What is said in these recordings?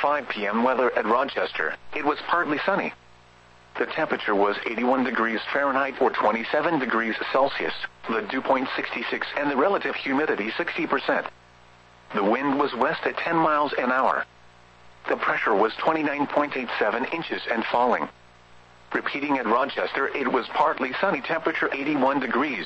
5 p.m. weather at Rochester. It was partly sunny. The temperature was 81 degrees Fahrenheit or 27 degrees Celsius, the dew point 66 and the relative humidity 60%. The wind was west at 10 miles an hour. The pressure was 29.87 inches and falling. Repeating at Rochester, it was partly sunny, temperature 81 degrees.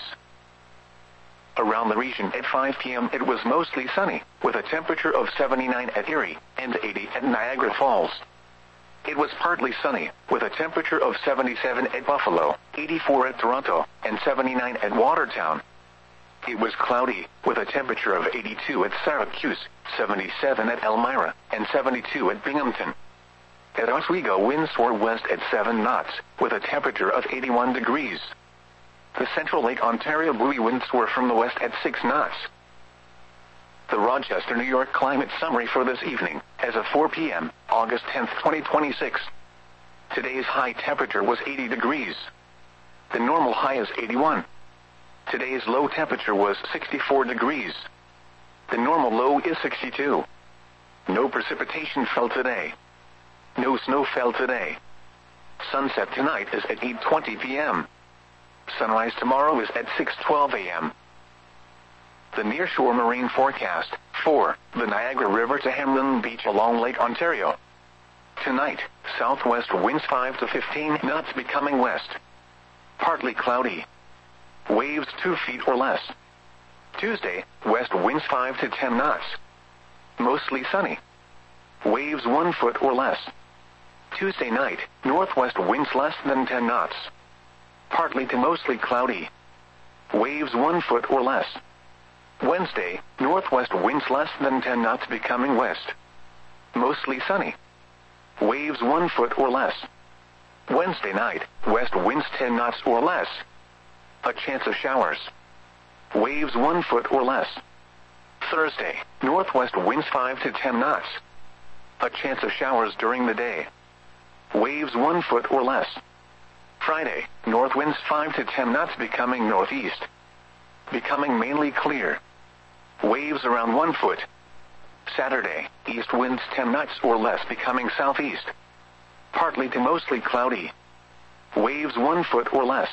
Around the region at 5 p.m. it was mostly sunny, with a temperature of 79 at Erie and 80 at Niagara Falls. It was partly sunny, with a temperature of 77 at Buffalo, 84 at Toronto, and 79 at Watertown. It was cloudy, with a temperature of 82 at Syracuse, 77 at Elmira, and 72 at Binghamton. At Oswego, winds were west at 7 knots, with a temperature of 81 degrees. The Central Lake Ontario buoy winds were from the west at 6 knots. The Rochester, New York climate summary for this evening, as of 4 p.m., August 10, 2026. Today's high temperature was 80 degrees. The normal high is 81. Today's low temperature was 64 degrees. The normal low is 62. No precipitation fell today. No snow fell today. Sunset tonight is at 8:20 p.m. Sunrise tomorrow is at 6:12 a.m. The nearshore marine forecast, for the Niagara River to Hamlin Beach along Lake Ontario. Tonight, southwest winds 5 to 15 knots becoming west. Partly cloudy. Waves 2 feet or less. Tuesday, west winds 5 to 10 knots. Mostly sunny. Waves 1 foot or less. Tuesday night, northwest winds less than 10 knots. Partly to mostly cloudy. Waves 1 foot or less. Wednesday, northwest winds less than 10 knots becoming west. Mostly sunny. Waves 1 foot or less. Wednesday night, west winds 10 knots or less. A chance of showers. Waves 1 foot or less. Thursday, northwest winds 5 to 10 knots. A chance of showers during the day. Waves 1 foot or less. Friday, north winds 5 to 10 knots becoming northeast. Becoming mainly clear. Waves around 1 foot. Saturday, east winds 10 knots or less becoming southeast. Partly to mostly cloudy. Waves 1 foot or less.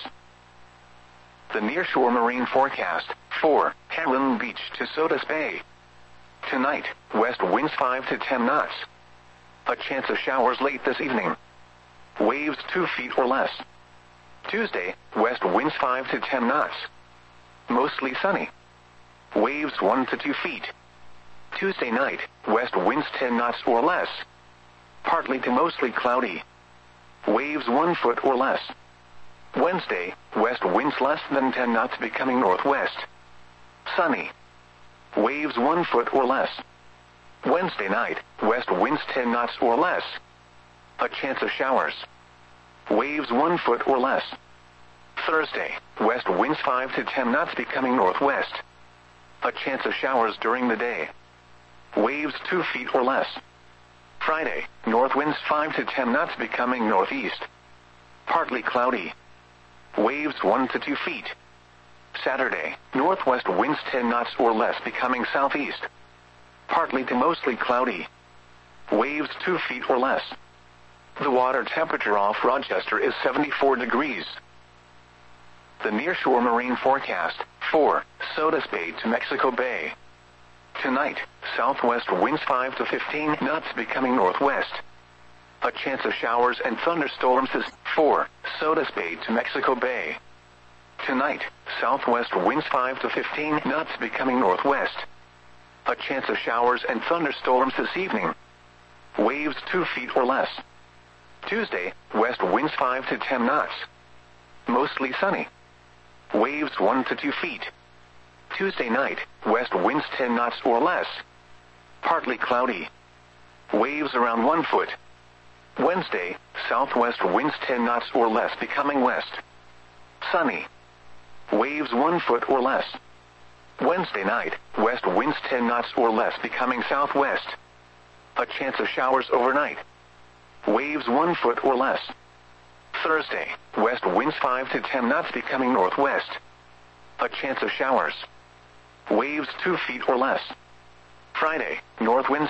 The nearshore marine forecast, for Hamlin Beach to Sodus Bay. Tonight, west winds 5 to 10 knots. A chance of showers late this evening. Waves 2 feet or less. Tuesday, west winds 5 to 10 knots. Mostly sunny. Waves 1 to 2 feet. Tuesday night, west winds 10 knots or less. Partly to mostly cloudy. Waves 1 foot or less. Wednesday, west winds less than 10 knots becoming northwest. Sunny. Waves 1 foot or less. Wednesday night, west winds 10 knots or less. A chance of showers. Waves 1 foot or less. Thursday, west winds 5 to 10 knots becoming northwest. A chance of showers during the day. Waves 2 feet or less. Friday, north winds 5 to 10 knots becoming northeast. Partly cloudy. Waves 1 to 2 feet. Saturday, northwest winds 10 knots or less becoming southeast. Partly to mostly cloudy. Waves 2 feet or less. The water temperature off Rochester is 74 degrees. The nearshore marine forecast, for Sodus Bay to Mexico Bay. Tonight, southwest winds 5 to 15 knots becoming northwest. A chance of showers and thunderstorms is, for Sodus Bay to Mexico Bay. Tonight, southwest winds 5 to 15 knots becoming northwest. A chance of showers and thunderstorms this evening. Waves 2 feet or less. Tuesday, west winds 5 to 10 knots. Mostly sunny. Waves 1 to 2 feet. Tuesday night, west winds 10 knots or less. Partly cloudy. Waves around 1 foot. Wednesday, southwest winds 10 knots or less becoming west. Sunny. Waves 1 foot or less. Wednesday night, west winds 10 knots or less becoming southwest. A chance of showers overnight. Waves 1 foot or less. Thursday, west winds 5 to 10 knots becoming northwest. A chance of showers. Waves 2 feet or less. Friday, north winds